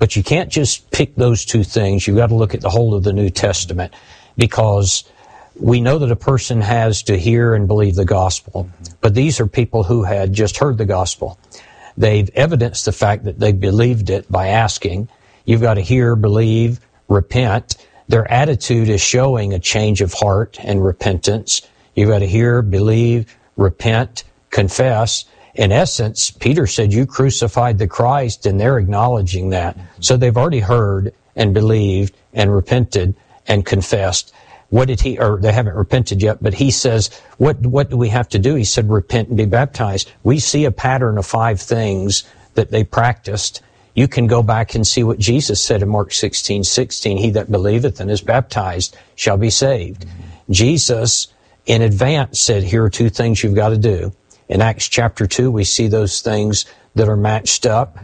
But you can't just pick those two things. You've got to look at the whole of the New Testament, because we know that a person has to hear and believe the gospel. But these are people who had just heard the gospel. They've evidenced the fact that they believed it by asking. You've got to hear, believe, repent. Their attitude is showing a change of heart and repentance. You've got to hear, believe, repent, confess. In essence, Peter said, you crucified the Christ, and they're acknowledging that. So they've already heard and believed and repented and confessed. What did they haven't repented yet, but he says, what do we have to do? He said, repent and be baptized. We see a pattern of 5 things that they practiced. You can go back and see what Jesus said in Mark 16:16. He that believeth and is baptized shall be saved. Jesus, in advance, said, here are 2 things you've got to do. In Acts chapter 2, we see those things that are matched up.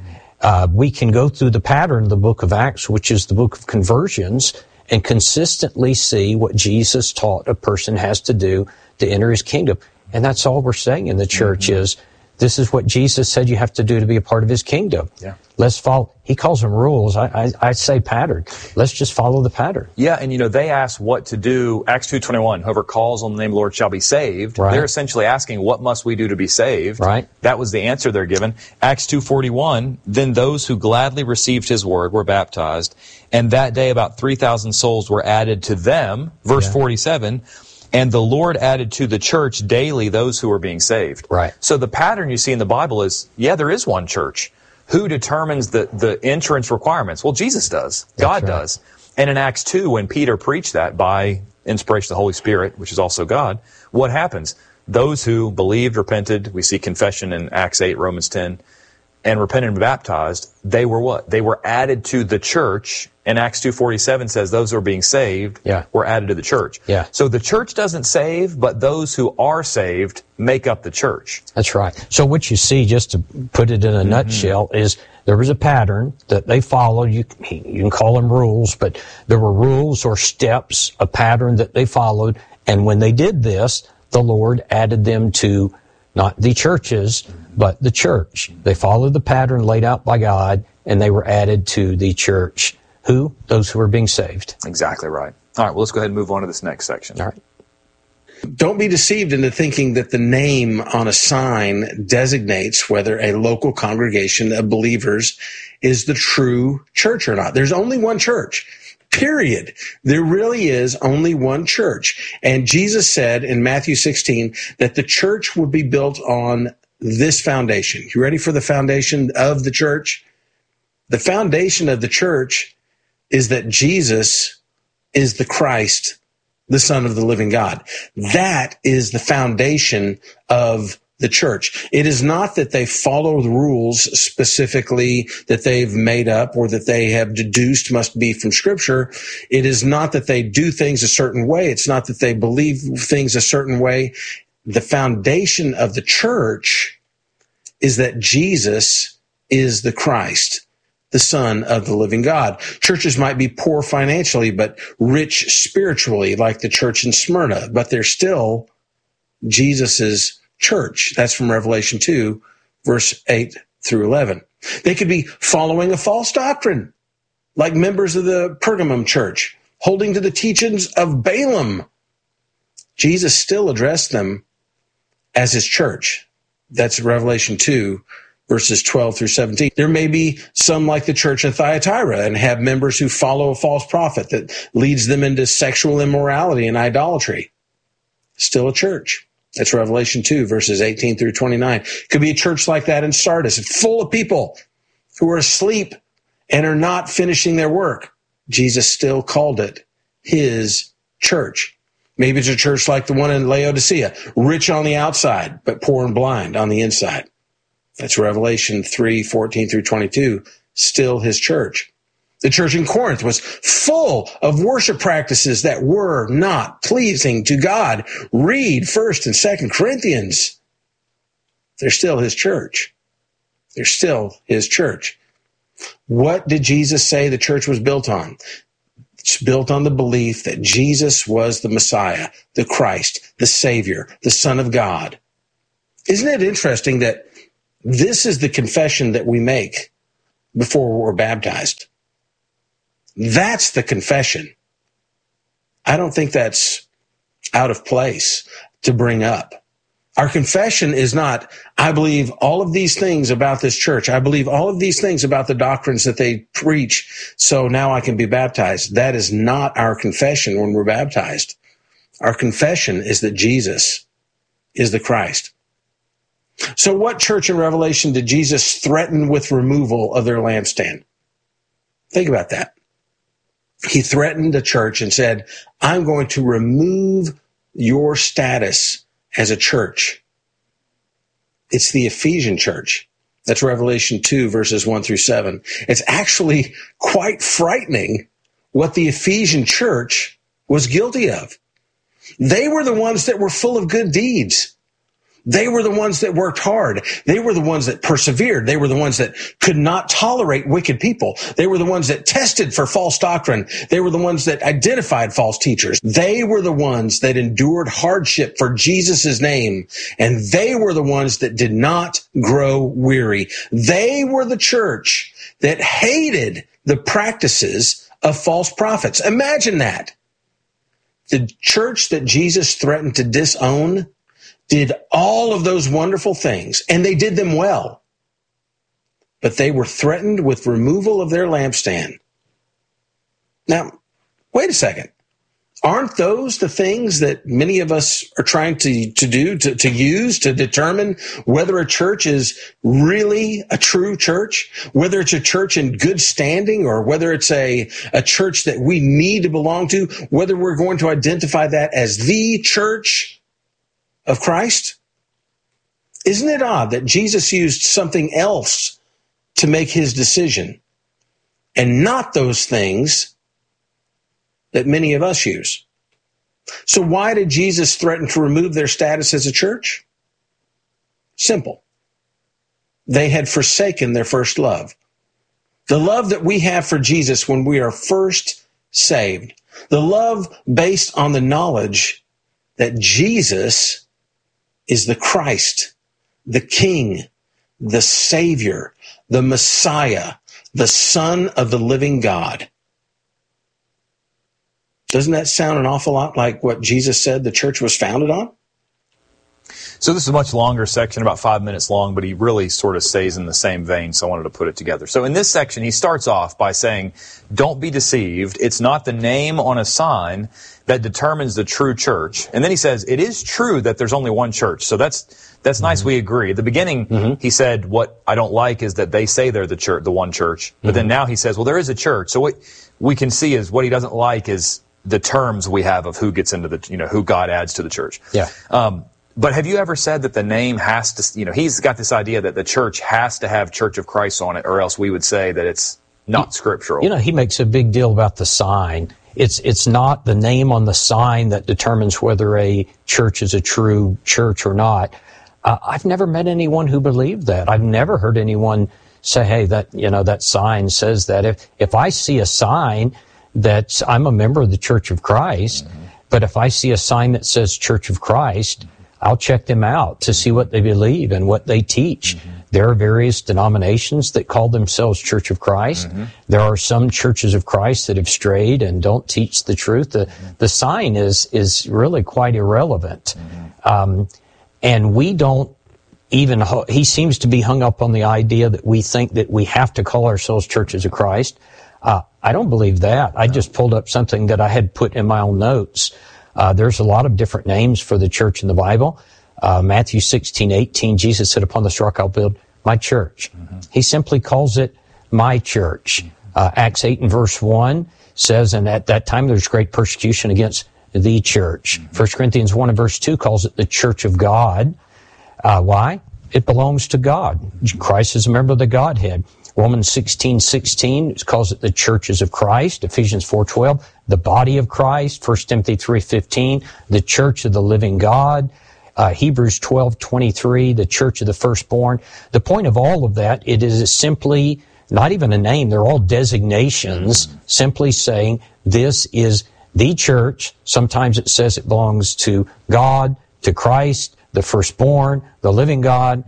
We can go through the pattern of the book of Acts, which is the book of conversions, and consistently see what Jesus taught a person has to do to enter his kingdom. And that's all we're saying in the church is, this is what Jesus said you have to do to be a part of his kingdom. Yeah. Let's follow. He calls them rules. I say pattern. Let's just follow the pattern. Yeah, and they ask what to do. Acts 2:21, whoever calls on the name of the Lord shall be saved. Right. They're essentially asking, what must we do to be saved? Right. That was the answer they're given. Acts 2:41, then those who gladly received his word were baptized, and that day about 3,000 souls were added to them. Verse 47, and the Lord added to the church daily those who were being saved. Right. So the pattern you see in the Bible is, there is one church. Who determines the entrance requirements? Well, Jesus does. God does. And in Acts 2, when Peter preached that by inspiration of the Holy Spirit, which is also God, what happens? Those who believed, repented, we see confession in Acts 8, Romans 10, and repented and baptized, they were what? They were added to the church. And Acts 2:47 says those who are being saved were added to the church. Yeah. So the church doesn't save, but those who are saved make up the church. That's right. So what you see, just to put it in a nutshell, is there was a pattern that they followed. You can call them rules, but there were rules or steps, a pattern that they followed. And when they did this, the Lord added them to not the churches, but the church. They followed the pattern laid out by God, and they were added to the church. Who? Those who are being saved. Exactly right. All right, well, let's go ahead and move on to this next section. All right. Don't be deceived into thinking that the name on a sign designates whether a local congregation of believers is the true church or not. There's only one church. Period. There really is only one church. And Jesus said in Matthew 16 that the church would be built on this foundation. You ready for the foundation of the church? The foundation of the church is that Jesus is the Christ, the Son of the living God. That is the foundation of the church. It is not that they follow the rules specifically that they've made up or that they have deduced must be from Scripture. It is not that they do things a certain way. It's not that they believe things a certain way. The foundation of the church is that Jesus is the Christ, the Son of the living God. Churches might be poor financially, but rich spiritually, like the church in Smyrna, but they're still Jesus's church. That's from Revelation 2, verse 8 through 11. They could be following a false doctrine, like members of the Pergamum church, holding to the teachings of Balaam. Jesus still addressed them as his church. That's Revelation 2, verses 12 through 17. There may be some like the church in Thyatira and have members who follow a false prophet that leads them into sexual immorality and idolatry. Still a church. That's Revelation 2, verses 18 through 29. Could be a church like that in Sardis, full of people who are asleep and are not finishing their work. Jesus still called it his church. Maybe it's a church like the one in Laodicea, rich on the outside, but poor and blind on the inside. That's Revelation 3, 14 through 22, still his church. The church in Corinth was full of worship practices that were not pleasing to God. Read 1st and 2nd Corinthians. They're still his church. They're still his church. What did Jesus say the church was built on? It's built on the belief that Jesus was the Messiah, the Christ, the Savior, the Son of God. Isn't it interesting that this is the confession that we make before we're baptized? That's the confession. I don't think that's out of place to bring up. Our confession is not, I believe all of these things about this church. I believe all of these things about the doctrines that they preach, so now I can be baptized. That is not our confession when we're baptized. Our confession is that Jesus is the Christ. So what church in Revelation did Jesus threaten with removal of their lampstand? Think about that. He threatened a church and said, I'm going to remove your status as a church. It's the Ephesian church. That's Revelation 2, verses 1 through 7. It's actually quite frightening what the Ephesian church was guilty of. They were the ones that were full of good deeds. They were the ones that worked hard. They were the ones that persevered. They were the ones that could not tolerate wicked people. They were the ones that tested for false doctrine. They were the ones that identified false teachers. They were the ones that endured hardship for Jesus' name. And they were the ones that did not grow weary. They were the church that hated the practices of false prophets. Imagine that. The church that Jesus threatened to disown did all of those wonderful things, and they did them well. But they were threatened with removal of their lampstand. Now, wait a second. Aren't those the things that many of us are trying to use to determine whether a church is really a true church, whether it's a church in good standing, or whether it's a church that we need to belong to, whether we're going to identify that as the church of Christ? Isn't it odd that Jesus used something else to make his decision and not those things that many of us use? So why did Jesus threaten to remove their status as a church? Simple. They had forsaken their first love. The love that we have for Jesus when we are first saved. The love based on the knowledge that Jesus is the Christ, the King, the Savior, the Messiah, the Son of the living God. Doesn't that sound an awful lot like what Jesus said the church was founded on? So this is a much longer section, about 5 minutes long, but he really sort of stays in the same vein, so I wanted to put it together. So in this section, he starts off by saying, don't be deceived. It's not the name on a sign that determines the true church. And then he says, it is true that there's only one church. So that's nice. We agree. At the beginning, he said, what I don't like is that they say they're the church, the one church. But then now he says, well, there is a church. So what we can see is what he doesn't like is the terms we have of who gets into the, who God adds to the church. Yeah. But have you ever said that the name has to, he's got this idea that the church has to have Church of Christ on it, or else we would say that it's not scriptural. He makes a big deal about the sign. It's not the name on the sign that determines whether a church is a true church or not. I've never met anyone who believed that. I've never heard anyone say, hey, that sign says that. If I see a sign that I'm a member of the Church of Christ, but if I see a sign that says Church of Christ, I'll check them out to see what they believe and what they teach. There are various denominations that call themselves Church of Christ. There are some churches of Christ that have strayed and don't teach the truth. The sign is really quite irrelevant. And we don't even, he seems to be hung up on the idea that we think that we have to call ourselves Churches of Christ. I don't believe that. I just pulled up something that I had put in my own notes. There's a lot of different names for the church in the Bible. Matthew 16:18, Jesus said, upon this rock I'll build my church. He simply calls it my church. Acts 8 and verse 1 says, and at that time there's great persecution against the church. 1 Corinthians 1 and verse 2 calls it the church of God. Why? It belongs to God. Christ is a member of the Godhead. Romans 16:16 calls it the churches of Christ. Ephesians 4:12, the body of Christ. 1 Timothy 3:15, the church of the living God. Hebrews 12:23, the church of the firstborn. The point of all of that, it is simply not even a name. They're all designations, simply saying this is the church. Sometimes it says it belongs to God, to Christ, the firstborn, the living God.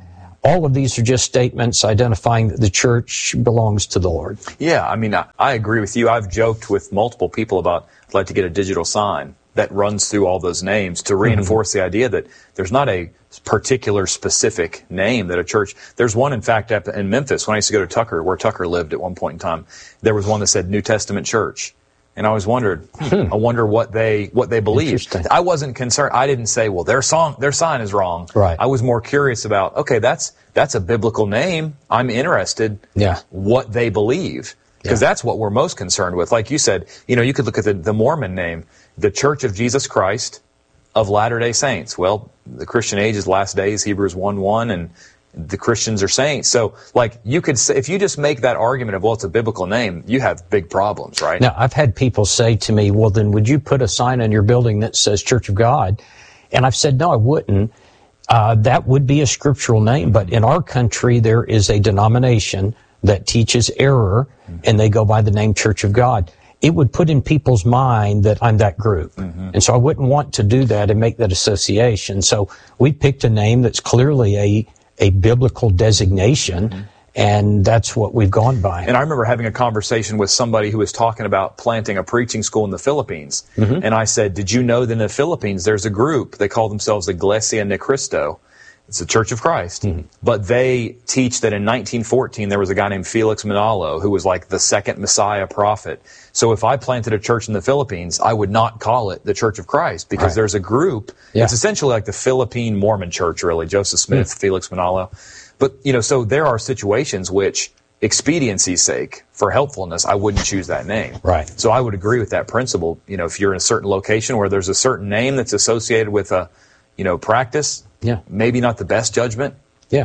all of these are just statements identifying that the church belongs to the Lord. Yeah, I mean, I agree with you. I've joked with multiple people about I'd like to get a digital sign that runs through all those names to reinforce the idea that there's not a particular specific name that a church. There's one, in fact, up in Memphis, when I used to go to Tucker, where Tucker lived at one point in time, there was one that said New Testament Church. And I always wondered, I wonder what they believe. I wasn't concerned. I didn't say, well, their sign is wrong. Right. I was more curious about, okay, that's a biblical name. I'm interested what they believe. Because that's what we're most concerned with. Like you said, you could look at the Mormon name, the Church of Jesus Christ of Latter-day Saints. Well, the Christian age is last days, Hebrews 1:1, and the Christians are saints. So, you could say, if you just make that argument of, well, it's a biblical name, you have big problems, right? Now, I've had people say to me, well, then would you put a sign on your building that says Church of God? And I've said, no, I wouldn't. That would be a scriptural name, but in our country, there is a denomination that teaches error, and they go by the name Church of God. It would put in people's mind that I'm that group. And so I wouldn't want to do that and make that association. So we picked a name that's clearly a biblical designation, and that's what we've gone by. And I remember having a conversation with somebody who was talking about planting a preaching school in the Philippines. And I said, did you know that in the Philippines there's a group, they call themselves Iglesia Ni Cristo. It's the Church of Christ. But they teach that in 1914 there was a guy named Felix Manalo who was like the second Messiah prophet. So if I planted a church in the Philippines, I would not call it the Church of Christ because there's a group. It's essentially like the Philippine Mormon Church, really. Joseph Smith, Felix Manalo. But, so there are situations which, expediency's sake, for helpfulness, I wouldn't choose that name. Right. So I would agree with that principle. If you're in a certain location where there's a certain name that's associated with a, practice, maybe not the best judgment.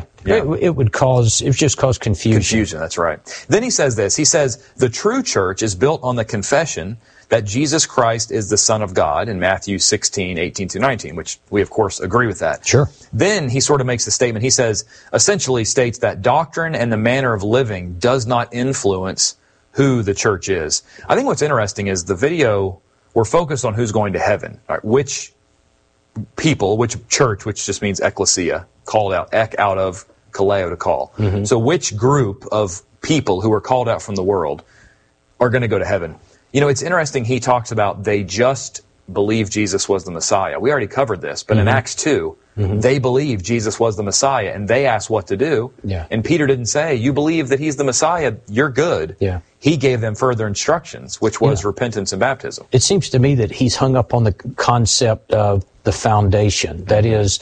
It would just cause confusion. Confusion, that's right. Then he says this. He says, the true church is built on the confession that Jesus Christ is the Son of God in Matthew 16:18-19, which we, of course, agree with that. Sure. Then he sort of makes a statement. He says, essentially states that doctrine and the manner of living does not influence who the church is. I think what's interesting is the video, we're focused on who's going to heaven, right? Which people, which church, which just means ecclesia, called out, out of, kaleo, to call. So which group of people who are called out from the world are going to go to heaven? It's interesting, he talks about they just believed Jesus was the Messiah. We already covered this, but in Acts 2, they believed Jesus was the Messiah, and they asked what to do. And Peter didn't say, you believe that he's the Messiah, you're good. He gave them further instructions, which was repentance and baptism. It seems to me that he's hung up on the concept of the foundation. That is,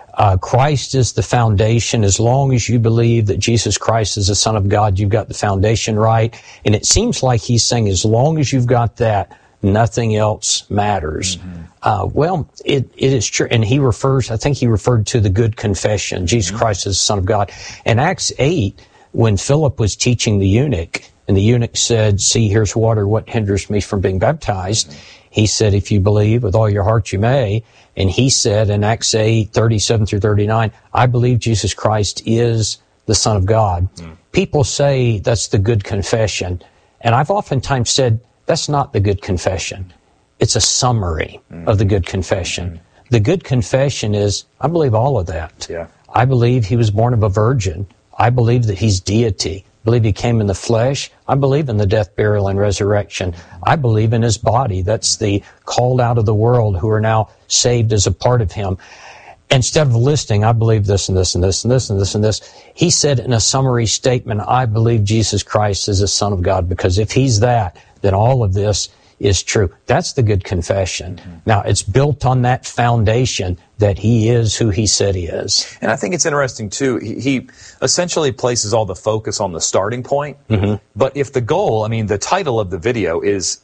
Christ is the foundation. As long as you believe that Jesus Christ is the Son of God, you've got the foundation right. And it seems like he's saying as long as you've got that, nothing else matters. Well, it is true. And I think he referred to the good confession, Jesus Christ is the Son of God. In Acts 8, when Philip was teaching the eunuch, and the eunuch said, see, here's water, what hinders me from being baptized? He said, if you believe with all your heart, you may. And he said in Acts 8, 37-39, I believe Jesus Christ is the Son of God. People say that's the good confession. And I've oftentimes said, that's not the good confession. It's a summary of the good confession. The good confession is, I believe all of that. I believe he was born of a virgin. I believe that he's deity. I believe he came in the flesh. I believe in the death, burial, and resurrection. I believe in his body. That's the called out of the world who are now saved as a part of him. Instead of listing, I believe this and this and this and this and this and this, he said in a summary statement, I believe Jesus Christ is the Son of God, because if he's that, then all of this is true. That's the good confession. Now, it's built on that foundation that he is who he said he is. And I think it's interesting, too. He essentially places all the focus on the starting point. But if the goal, the title of the video is,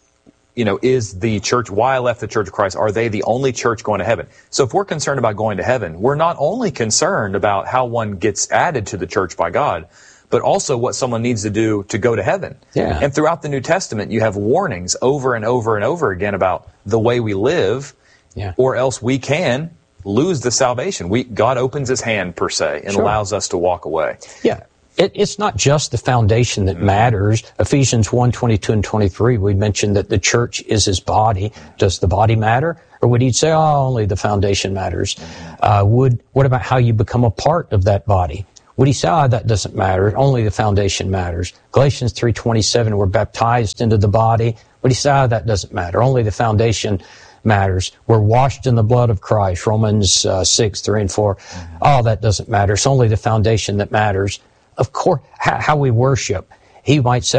is the church, why I left the Church of Christ, are they the only church going to heaven? So if we're concerned about going to heaven, we're not only concerned about how one gets added to the church by God, but also what someone needs to do to go to heaven. And throughout the New Testament, you have warnings over and over and over again about the way we live, or else we can lose the salvation. God opens his hand, per se, and allows us to walk away. It's not just the foundation that matters. Ephesians 1, 22 and 23, we mentioned that the church is his body. Does the body matter? Or would he say, only the foundation matters? What about how you become a part of that body? Would he say, that doesn't matter, only the foundation matters? Galatians 3:27, we're baptized into the body. Would he say, that doesn't matter, only the foundation matters? We're washed in the blood of Christ, Romans 6:3 and 4. Oh, that doesn't matter, it's only the foundation that matters. Of course, how we worship. He might say,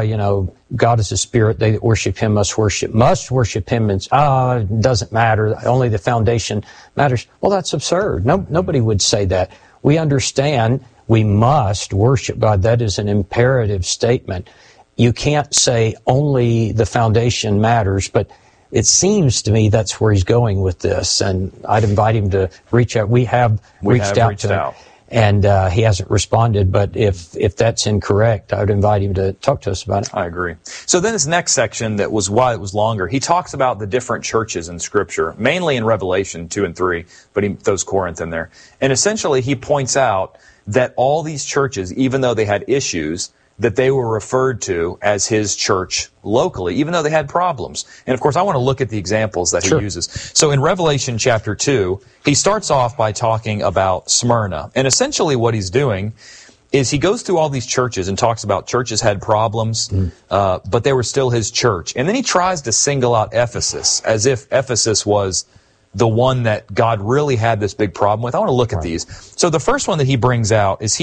God is a spirit, they that worship him must worship him, and it doesn't matter, only the foundation matters. Well, that's absurd. Nobody would say that. We understand we must worship God. That is an imperative statement. You can't say only the foundation matters, but it seems to me that's where he's going with this, and I'd invite him to reach out. We have reached out to him, and he hasn't responded, but if that's incorrect, I would invite him to talk to us about it. I agree. So then this next section, that was why it was longer, he talks about the different churches in Scripture, mainly in Revelation 2 and 3, but he throws Corinth in there. And essentially he points out that all these churches, even though they had issues, that they were referred to as his church locally, even though they had problems. And of course, I want to look at the examples that he uses. So in Revelation chapter 2, he starts off by talking about Smyrna. And essentially what he's doing is he goes through all these churches and talks about churches had problems, but they were still his church. And then he tries to single out Ephesus, as if Ephesus was the one that God really had this big problem with. I want to look at these. So the first one that he brings out is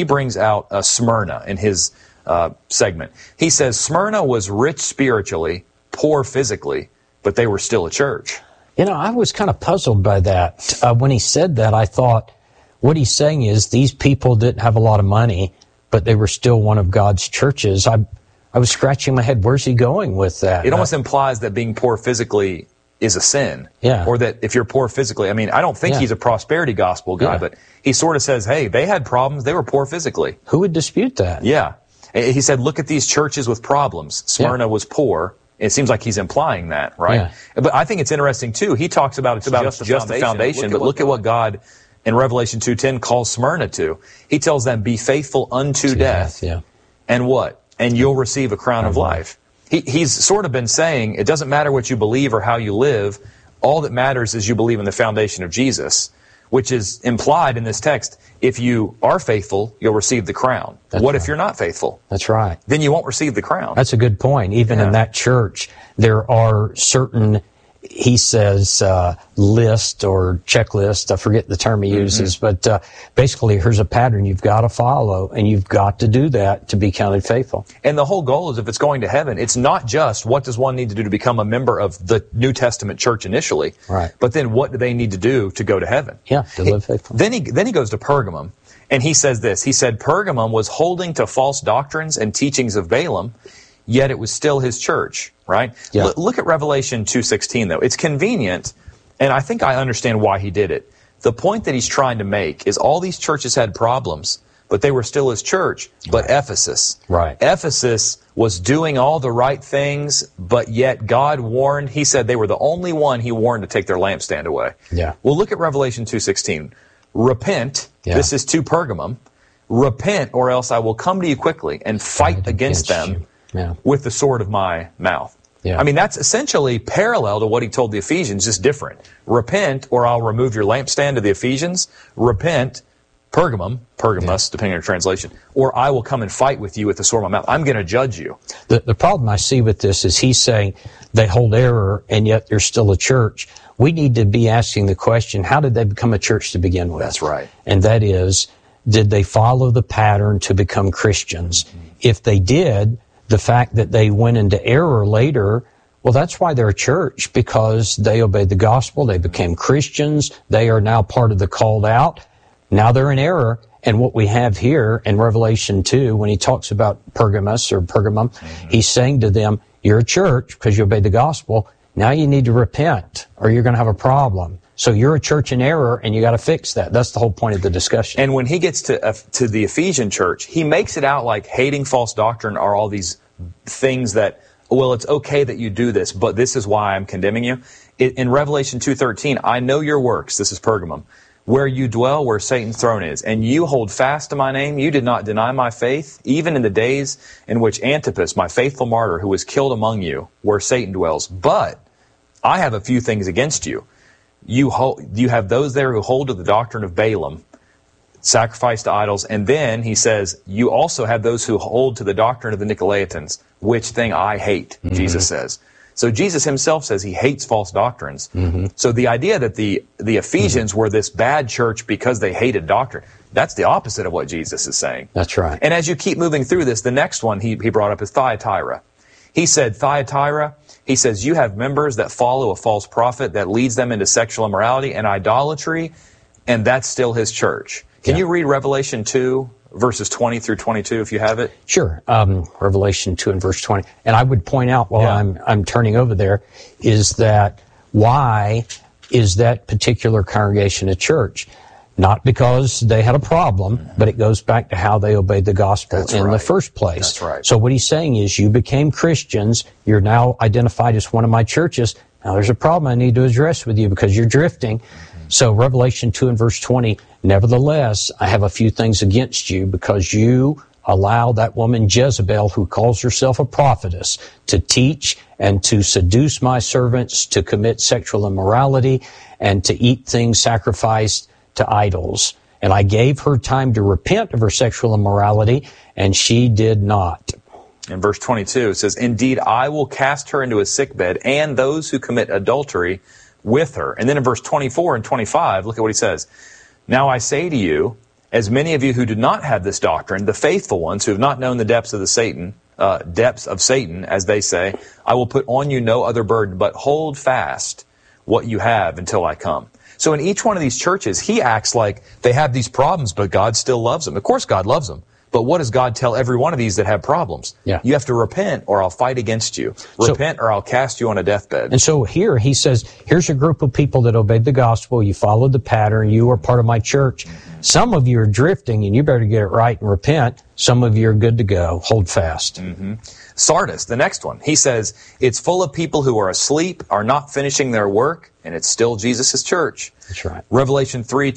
Smyrna in his segment. He says, Smyrna was rich spiritually, poor physically, but they were still a church. I was kind of puzzled by that. When he said that, I thought, what he's saying is these people didn't have a lot of money, but they were still one of God's churches. I was scratching my head. Where's he going with that? It almost implies that being poor physically is a sin. Yeah. Or that if you're poor physically, I don't think he's a prosperity gospel guy, but he sort of says, hey, they had problems. They were poor physically. Who would dispute that? Yeah. He said, look at these churches with problems. Smyrna was poor. It seems like he's implying that, right? Yeah. But I think it's interesting, too. He talks about it's just the foundation, but look at what God in Revelation 2:10 calls Smyrna to. He tells them, be faithful unto death. Yeah. And what? And you'll receive a crown of life. He's sort of been saying, it doesn't matter what you believe or how you live. All that matters is you believe in the foundation of Jesus, which is implied in this text. If you are faithful, you'll receive the crown. What if you're not faithful? That's right. Then you won't receive the crown. That's a good point. Even in that church, there are certain, he says, list or checklist. I forget the term he uses, but basically here's a pattern you've got to follow, and you've got to do that to be counted faithful. And the whole goal is, if it's going to heaven, it's not just what does one need to do to become a member of the New Testament church initially, right? But then what do they need to do to go to heaven? Yeah, to live faithful. Then he goes to Pergamum, and he says this. He said, Pergamum was holding to false doctrines and teachings of Balaam, yet it was still his church, right? Yeah. Look at Revelation 2:16, though. It's convenient, and I think I understand why he did it. The point that he's trying to make is all these churches had problems, but they were still his church. But Ephesus. Right. Ephesus was doing all the right things, but yet God warned. He said they were the only one he warned to take their lampstand away. Yeah. Well, look at Revelation 2:16. Repent. Yeah. This is to Pergamum. Repent, or else I will come to you quickly and fight against them with the sword of my mouth. Yeah. I mean, that's essentially parallel to what he told the Ephesians, just different. Repent, or I'll remove your lampstand to the Ephesians. Repent, Pergamus, depending on your translation, or I will come and fight with you with the sword of my mouth. I'm going to judge you. The problem I see with this is he's saying they hold error, and yet they're still a church. We need to be asking the question, how did they become a church to begin with? That's right. And that is, did they follow the pattern to become Christians? If they did, the fact that they went into error later, well, that's why they're a church, because they obeyed the gospel, they became Christians, they are now part of the called out. Now they're in error. And what we have here in Revelation 2, when he talks about Pergamum, he's saying to them, you're a church because you obeyed the gospel. Now you need to repent or you're going to have a problem. So you're a church in error and you got to fix that. That's the whole point of the discussion. And when he gets to the Ephesian church, he makes it out like hating false doctrine are all these things that, well, it's okay that you do this, but this is why I'm condemning you. In Revelation 2:13, I know your works, this is Pergamum, where you dwell, where Satan's throne is, and you hold fast to my name. You did not deny my faith, even in the days in which Antipas, my faithful martyr, who was killed among you, where Satan dwells. But I have a few things against you. You have those there who hold to the doctrine of Balaam, sacrifice to idols. And then he says, you also have those who hold to the doctrine of the Nicolaitans, which thing I hate, Jesus says. So Jesus himself says he hates false doctrines. So the idea that the Ephesians were this bad church because they hated doctrine, that's the opposite of what Jesus is saying. That's right. And as you keep moving through this, the next one he brought up is Thyatira. He said, Thyatira, he says, you have members that follow a false prophet that leads them into sexual immorality and idolatry, and that's still his church. Can you read Revelation 2, verses 20 through 22, if you have it? Sure. Revelation 2 and verse 20. And I would point out while I'm turning over there is that why is that particular congregation a church? Not because they had a problem, but it goes back to how they obeyed the gospel in the first place. That's right. So what he's saying is you became Christians. You're now identified as one of my churches. Now there's a problem I need to address with you because you're drifting. So Revelation 2 and verse 20, nevertheless, I have a few things against you because you allow that woman Jezebel, who calls herself a prophetess, to teach and to seduce my servants to commit sexual immorality and to eat things sacrificed to idols. And I gave her time to repent of her sexual immorality, and she did not. In verse 22, it says, indeed, I will cast her into a sickbed and those who commit adultery with her. And then in verse 24 and 25, look at what he says. Now I say to you, as many of you who do not have this doctrine, the faithful ones who have not known the depths of Satan, as they say, I will put on you no other burden, but hold fast what you have until I come. So in each one of these churches, he acts like they have these problems, but God still loves them. Of course God loves them. But what does God tell every one of these that have problems? You have to repent or I'll fight against you. Repent or I'll cast you on a deathbed. And so here he says, here's a group of people that obeyed the gospel. You followed the pattern. You are part of my church. Some of you are drifting and you better get it right and repent. Some of you are good to go. Hold fast. Sardis, the next one. He says, it's full of people who are asleep, are not finishing their work, and it's still Jesus' church. That's right. Revelation 3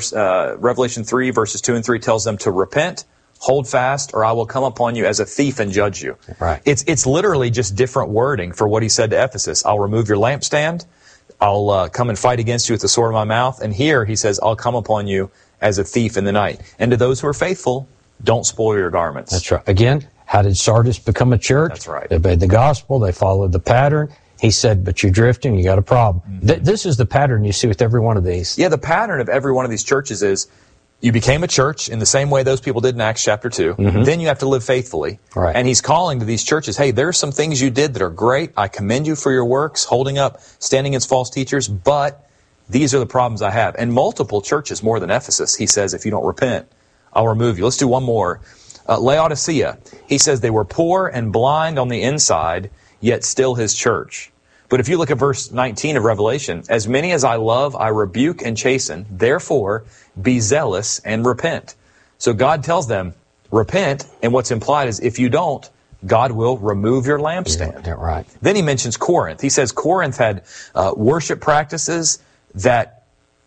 verses 2 and 3 tells them to repent, hold fast, or I will come upon you as a thief and judge you. Right. It's literally just different wording for what he said to Ephesus. I'll remove your lampstand. I'll come and fight against you with the sword of my mouth. And here he says, I'll come upon you as a thief in the night. And to those who are faithful, don't spoil your garments. That's right. Again, how did Sardis become a church? That's right. They obeyed the gospel. They followed the pattern. He said, but you're drifting. You got a problem. This is the pattern you see with every one of these. Yeah, the pattern of every one of these churches is you became a church in the same way those people did in Acts chapter 2. Then you have to live faithfully. Right. And he's calling to these churches, hey, there are some things you did that are great. I commend you for your works, holding up, standing against false teachers, but these are the problems I have. And multiple churches, more than Ephesus, he says, if you don't repent, I'll remove you. Let's do one more. Laodicea, he says they were poor and blind on the inside, yet still his church. But if you look at verse 19 of Revelation, as many as I love, I rebuke and chasten. Therefore, be zealous and repent. So God tells them, repent, and what's implied is if you don't, God will remove your lampstand. Yeah, right. Then he mentions Corinth. He says Corinth had worship practices that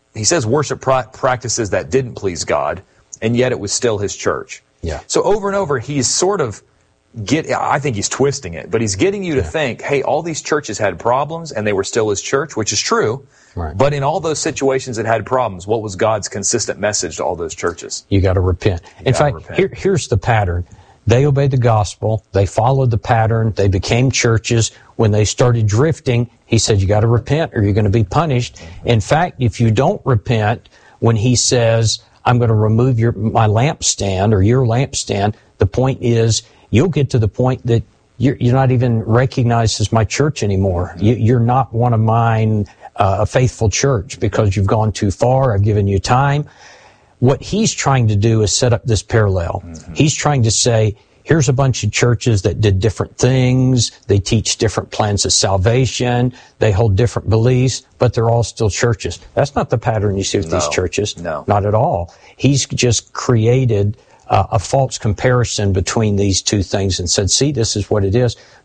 didn't please God, and yet it was still his church. Yeah. So over and over, he's sort of I think he's twisting it, but he's getting you to think, hey, all these churches had problems and they were still his church, which is true. Right. But in all those situations that had problems, what was God's consistent message to all those churches? You got to repent. In fact, here's the pattern. They obeyed the gospel. They followed the pattern. They became churches. When they started drifting, he said, you got to repent or you're going to be punished. In fact, if you don't repent, when he says, I'm going to remove my lampstand or your lampstand, the point is you'll get to the point that you're not even recognized as my church anymore. You're not one of mine, a faithful church, because you've gone too far. I've given you time. What he's trying to do is set up this parallel. He's trying to say, here's a bunch of churches that did different things. They teach different plans of salvation. They hold different beliefs, but they're all still churches. That's not the pattern you see with these churches. No. Not at all. He's just created a false comparison between these two things and said, see, this is what it is.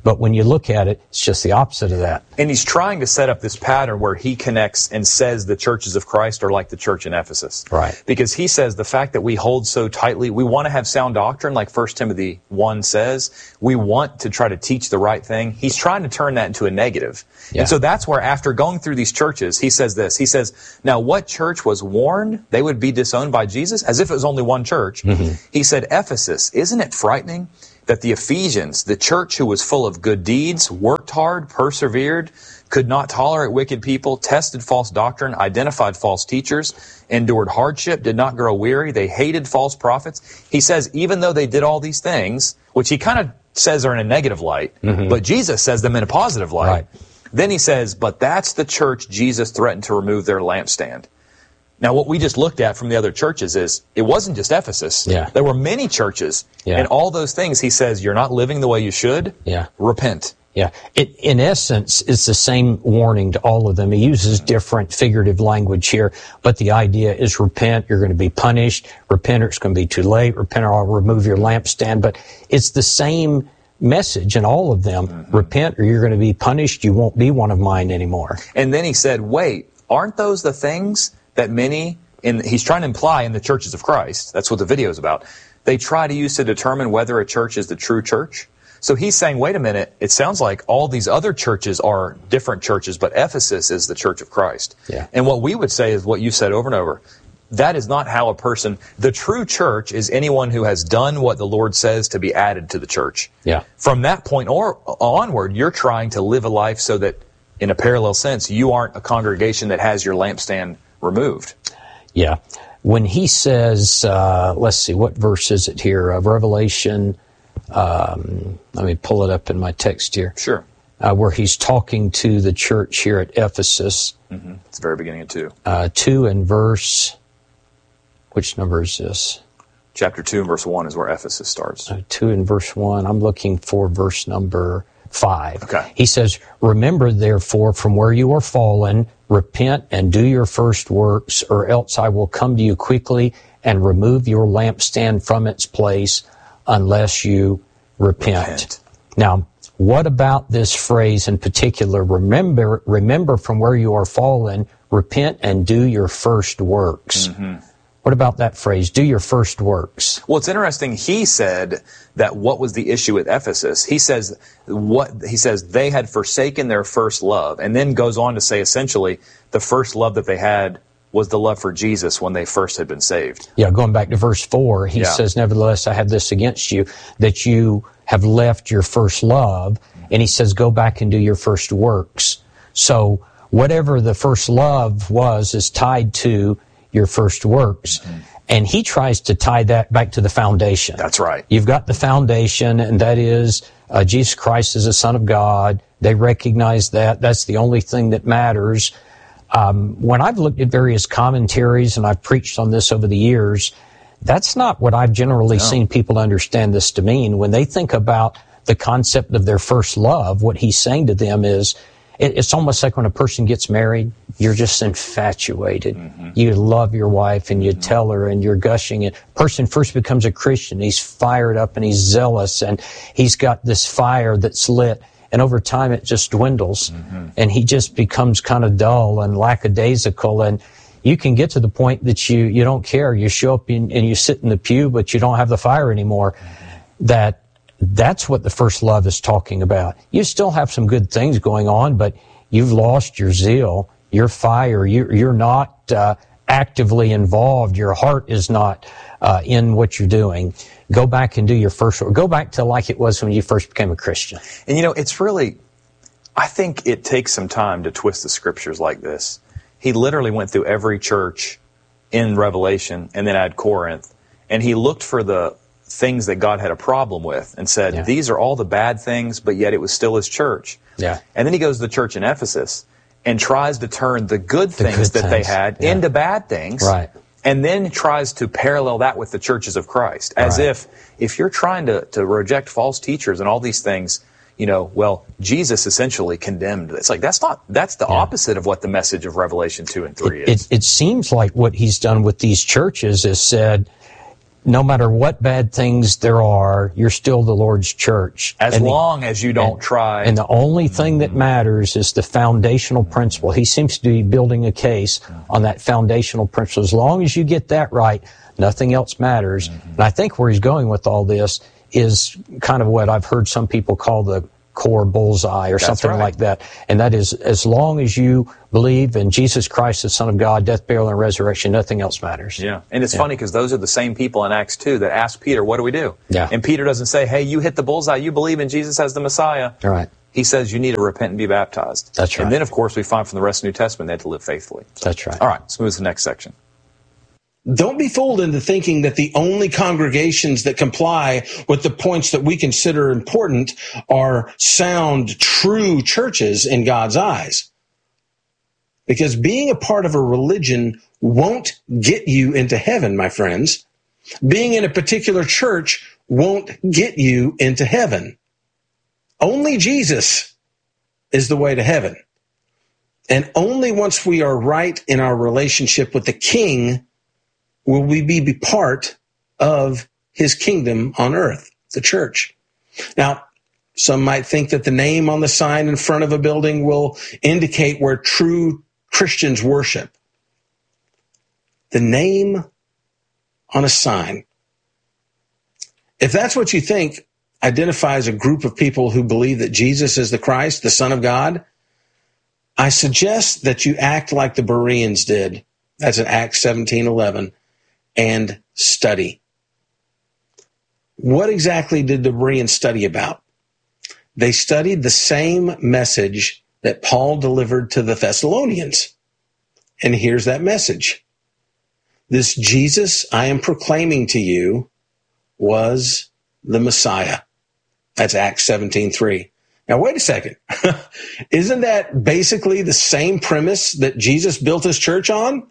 But when you look at it, it's just the opposite of that. And he's trying to set up this pattern where he connects and says the churches of Christ are like the church in Ephesus. Right. Because he says the fact that we hold so tightly, we want to have sound doctrine, like 1 Timothy 1 says. We want to try to teach the right thing. He's trying to turn that into a negative. Yeah. And so that's where, after going through these churches, he says this. He says, now what church was warned they would be disowned by Jesus? As if it was only one church. Mm-hmm. He said, Ephesus, isn't it frightening that the Ephesians, the church who was full of good deeds, worked hard, persevered, could not tolerate wicked people, tested false doctrine, identified false teachers, endured hardship, did not grow weary, they hated false prophets. He says, even though they did all these things, which he kind of says are in a negative light, mm-hmm. but Jesus says them in a positive light. Right. Then he says, but that's the church Jesus threatened to remove their lampstand. Now, what we just looked at from the other churches is, it wasn't just Ephesus. Yeah. There were many churches. Yeah. And all those things, he says, you're not living the way you should. Yeah. Repent. Yeah. In essence, it's the same warning to all of them. He uses different figurative language here, but the idea is repent, you're going to be punished. Repent, or it's going to be too late. Repent, or I'll remove your lampstand. But it's the same message in all of them. Mm-hmm. Repent, or you're going to be punished. You won't be one of mine anymore. And then he said, wait, aren't those the things that many, he's trying to imply in the churches of Christ, that's what the video is about, they try to use to determine whether a church is the true church? So he's saying, wait a minute, it sounds like all these other churches are different churches, but Ephesus is the church of Christ. Yeah. And what we would say is what you said over and over. That is not how a person, the true church is anyone who has done what the Lord says to be added to the church. Yeah. From that point onward, you're trying to live a life so that, in a parallel sense, you aren't a congregation that has your lampstand removed. Yeah. When he says, let's see, what verse is it here? Revelation, let me pull it up in my text here. Sure. Where he's talking to the church here at Ephesus. Mm-hmm. It's the very beginning of 2. 2 and verse, which number is this? Chapter 2 and verse 1 is where Ephesus starts. 2 and verse 1. I'm looking for verse number 5. Okay. He says, remember therefore from where you are fallen, repent and do your first works, or else I will come to you quickly and remove your lampstand from its place unless you repent. Now, what about this phrase in particular? Remember from where you are fallen, repent and do your first works. Mm-hmm. What about that phrase, do your first works? Well, it's interesting. He said that what was the issue with Ephesus? He says they had forsaken their first love, and then goes on to say essentially the first love that they had was the love for Jesus when they first had been saved. Yeah, going back to verse 4, he says, nevertheless, I have this against you, that you have left your first love. And he says, go back and do your first works. So whatever the first love was is tied to your first works. Mm-hmm. And he tries to tie that back to the foundation. That's right. You've got the foundation, and that is Jesus Christ is the Son of God. They recognize that. That's the only thing that matters. When I've looked at various commentaries, and I've preached on this over the years, that's not what I've generally seen people understand this to mean. When they think about the concept of their first love, what he's saying to them is, it's almost like when a person gets married, you're just infatuated. Mm-hmm. You love your wife and you tell her and you're gushing. A person first becomes a Christian. He's fired up and he's zealous and he's got this fire that's lit. And over time it just dwindles and he just becomes kind of dull and lackadaisical. And you can get to the point that you don't care. You show up and you sit in the pew, but you don't have the fire anymore. That's what the first love is talking about. You still have some good things going on, but you've lost your zeal, your fire. You're not actively involved. Your heart is not in what you're doing. Go back and do your first work. Go back to like it was when you first became a Christian. And it's really, I think it takes some time to twist the scriptures like this. He literally went through every church in Revelation and then at Corinth, and he looked for the things that God had a problem with and said, these are all the bad things, but yet it was still his church. Yeah. And then he goes to the church in Ephesus and tries to turn the good things that they had into bad things. Right. And then tries to parallel that with the churches of Christ. As if you're trying to reject false teachers and all these things, Jesus essentially condemned. It's like, that's the opposite of what the message of Revelation 2 and 3 is. It seems like what he's done with these churches is said, no matter what bad things there are, you're still the Lord's church. As long as you don't try. And the only thing that matters is the foundational principle. He seems to be building a case on that foundational principle. As long as you get that right, nothing else matters. And I think where he's going with all this is kind of what I've heard some people call the core bullseye or something like that. And that is, as long as you believe in Jesus Christ, the Son of God, death, burial, and resurrection, nothing else matters. Yeah. And it's funny because those are the same people in Acts 2 that asked Peter, what do we do? Yeah. And Peter doesn't say, hey, you hit the bullseye. You believe in Jesus as the Messiah. All right. He says you need to repent and be baptized. That's right. And then, of course, we find from the rest of the New Testament they had to live faithfully. That's right. All right. Let's move to the next section. Don't be fooled into thinking that the only congregations that comply with the points that we consider important are sound, true churches in God's eyes. Because being a part of a religion won't get you into heaven, my friends. Being in a particular church won't get you into heaven. Only Jesus is the way to heaven. And only once we are right in our relationship with the King will we be part of his kingdom on earth, the church. Now, some might think that the name on the sign in front of a building will indicate where true Christians worship. The name on a sign, if that's what you think identifies a group of people who believe that Jesus is the Christ, the Son of God, I suggest that you act like the Bereans did. That's in Acts 17:11. And study. What exactly did the Bereans study about? They studied the same message that Paul delivered to the Thessalonians. And here's that message. This Jesus I am proclaiming to you was the Messiah. That's Acts 17:3. Now, wait a second. Isn't that basically the same premise that Jesus built his church on?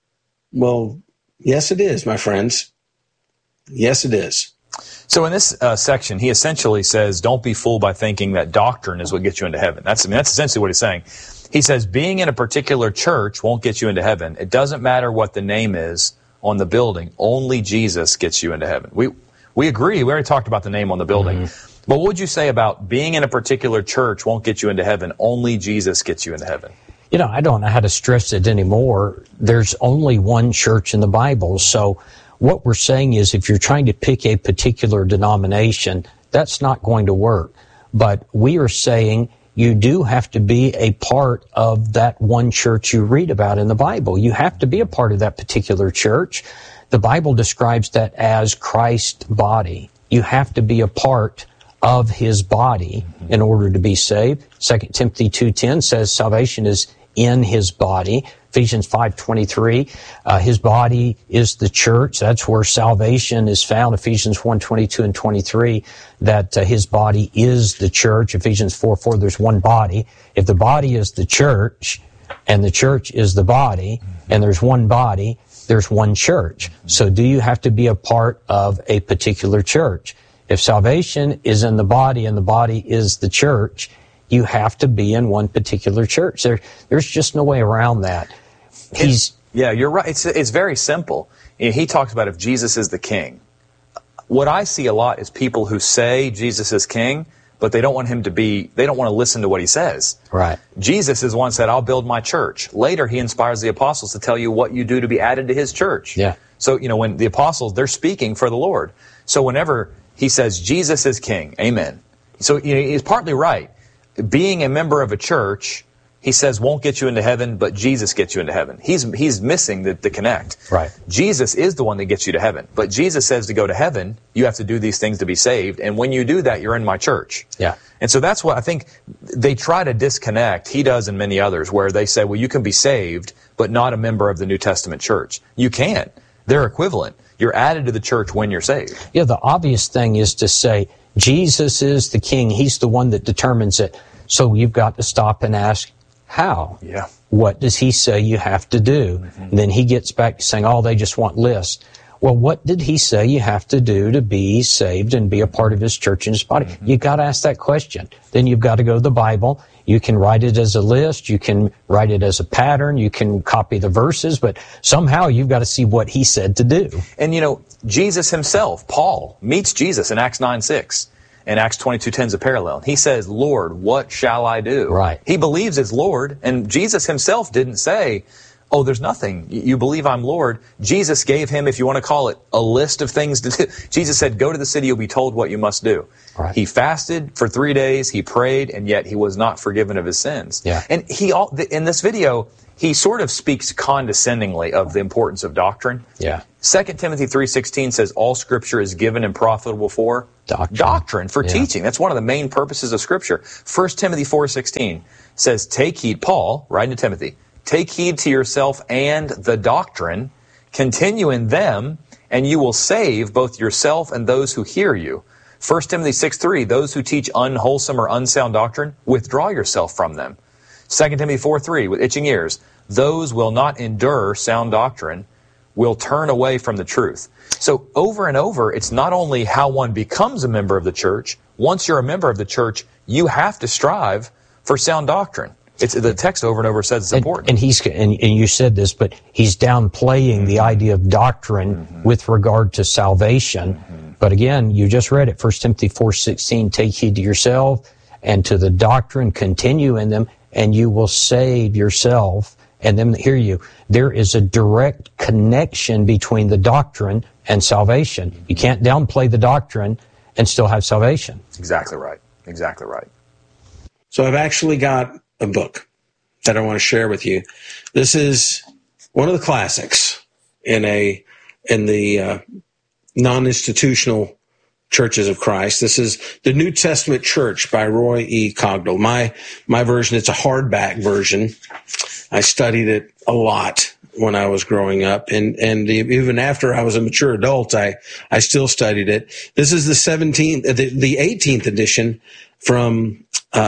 Well, yes, it is, my friends. Yes, it is. So in this section, he essentially says, don't be fooled by thinking that doctrine is what gets you into heaven. That's essentially what he's saying. He says, being in a particular church won't get you into heaven. It doesn't matter what the name is on the building. Only Jesus gets you into heaven. We agree. We already talked about the name on the building. But what would you say about being in a particular church won't get you into heaven? Only Jesus gets you into heaven. You know, I don't know how to stress it anymore. There's only one church in the Bible. So what we're saying is if you're trying to pick a particular denomination, that's not going to work. But we are saying you do have to be a part of that one church you read about in the Bible. You have to be a part of that particular church. The Bible describes that as Christ's body. You have to be a part of his body in order to be saved. 2 Timothy 2:10 says salvation is in his body. Ephesians 5:23, his body is the church. That's where salvation is found. Ephesians 1:22 and 23, that his body is the church. Ephesians 4:4, there's one body. If the body is the church, and the church is the body, and there's one body, there's one church. So do you have to be a part of a particular church? If salvation is in the body and the body is the church, you have to be in one particular church. There's just no way around that. Yeah, you're right. It's very simple. He talks about if Jesus is the king. What I see a lot is people who say Jesus is king, but they don't want they don't want to listen to what he says. Right. Jesus is one who said, I'll build my church. Later, he inspires the apostles to tell you what you do to be added to his church. Yeah. So, when the apostles, they're speaking for the Lord. So whenever he says Jesus is king, amen. So, he's partly right. Being a member of a church, he says, won't get you into heaven, but Jesus gets you into heaven. He's missing the connect. Right. Jesus is the one that gets you to heaven. But Jesus says to go to heaven, you have to do these things to be saved. And when you do that, you're in my church. Yeah. And so that's what I think they try to disconnect. He does and many others, where they say, well, you can be saved, but not a member of the New Testament church. You can't. They're equivalent. You're added to the church when you're saved. Yeah, the obvious thing is to say, Jesus is the king. He's the one that determines it. So you've got to stop and ask, how? Yeah. What does he say you have to do? And then he gets back to saying, oh, they just want lists. Well, what did he say you have to do to be saved and be a part of his church and his body? Mm-hmm. You got to ask that question. Then you've got to go to the Bible. You can write it as a list. You can write it as a pattern. You can copy the verses, but somehow you've got to see what he said to do. And Jesus himself, Paul, meets Jesus in Acts 9:6. And Acts 22:10 is a parallel. He says, Lord, what shall I do? Right. He believes it's Lord, and Jesus himself didn't say, oh, there's nothing. You believe I'm Lord. Jesus gave him, if you want to call it, a list of things to do. Jesus said, go to the city, you'll be told what you must do. Right. He fasted for 3 days, he prayed, and yet he was not forgiven of his sins. Yeah. And in this video, he sort of speaks condescendingly of the importance of doctrine. Yeah. 2 Timothy 3:16 says all Scripture is given and profitable for doctrine for teaching. That's one of the main purposes of Scripture. 1 Timothy 4:16 says, take heed, Paul, writing to Timothy, take heed to yourself and the doctrine, continue in them, and you will save both yourself and those who hear you. 1 Timothy 6:3, those who teach unwholesome or unsound doctrine, withdraw yourself from them. 2 Timothy 4:3, with itching ears, those will not endure sound doctrine, will turn away from the truth. So over and over, it's not only how one becomes a member of the church. Once you're a member of the church, you have to strive for sound doctrine. It's the text over and over says it's important. And you said this, but he's downplaying the idea of doctrine with regard to salvation. But again, you just read it, 1 Timothy 4:16, take heed to yourself and to the doctrine, continue in them, and you will save yourself and them that hear you. There is a direct connection between the doctrine and salvation. You can't downplay the doctrine and still have salvation. Exactly right. Exactly right. So I've actually got a book that I want to share with you. This is one of the classics in the non-institutional churches of Christ. This is The New Testament Church by Roy E. Cogdell. My version, it's a hardback version. I studied it a lot when I was growing up, and even after I was a mature adult, I still studied it. This is the 18th edition from